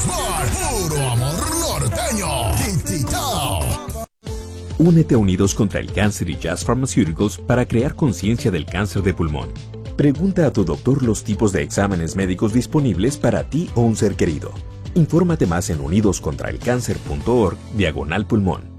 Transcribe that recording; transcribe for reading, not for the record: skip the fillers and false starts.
Puro amor norteño. Tititao. Únete a Unidos contra el Cáncer y Jazz Pharmaceuticals para crear conciencia del cáncer de pulmón. Pregunta a tu doctor los tipos de exámenes médicos disponibles para ti o un ser querido. Infórmate más en unidoscontraelcáncer.org/pulmón.